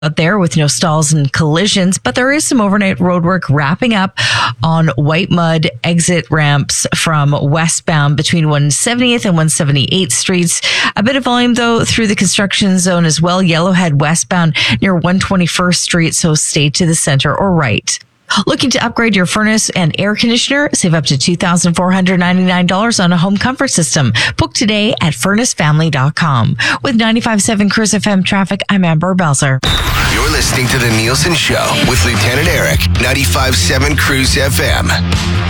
out there with no stalls and collisions, but there is some overnight road work wrapping up on White Mud exit ramps from westbound between 170th and 178th Streets. A bit of volume, though, through the construction zone as well. Yellowhead westbound near 121st Street, so stay to the center or right. Looking to upgrade your furnace and air conditioner? Save up to $2,499 on a home comfort system. Book today at furnacefamily.com. With 95.7 Cruise FM traffic, I'm Amber Belzer. You're listening to The Nielsen Show with Lieutenant Eric, 95.7 Cruise FM.